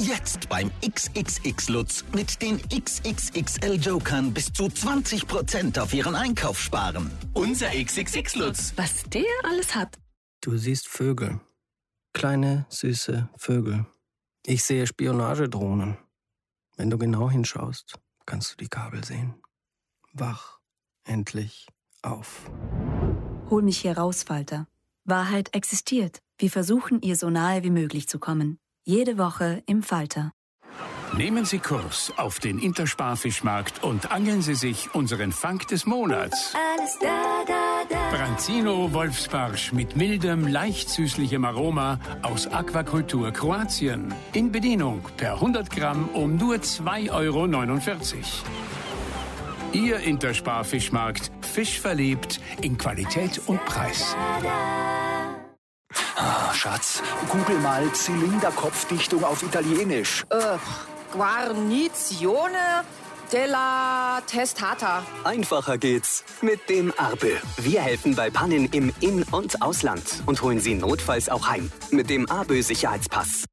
Jetzt beim XXX-Lutz mit den XXXL-Jokern bis zu 20% auf Ihren Einkauf sparen. Unser XXX-Lutz. Was der alles hat. Du siehst Vögel. Kleine, süße Vögel. Ich sehe Spionagedrohnen. Wenn du genau hinschaust, kannst du die Kabel sehen. Wach endlich auf. Hol mich hier raus, Falter. Wahrheit existiert. Wir versuchen, ihr so nahe wie möglich zu kommen. Jede Woche im Falter. Nehmen Sie Kurs auf den Intersparfischmarkt und angeln Sie sich unseren Fang des Monats. Alles da, da, da. Branzino Wolfsbarsch mit mildem, leicht süßlichem Aroma aus Aquakultur Kroatien. In Bedienung per 100 Gramm um nur 2,49 €. Ihr Intersparfischmarkt. Fisch verliebt in Qualität und Preis. Ah, Schatz, google mal Zylinderkopfdichtung auf Italienisch. Guarnizione della Testata. Einfacher geht's mit dem Arbe. Wir helfen bei Pannen im In- und Ausland und holen Sie notfalls auch heim mit dem Arbe Sicherheitspass.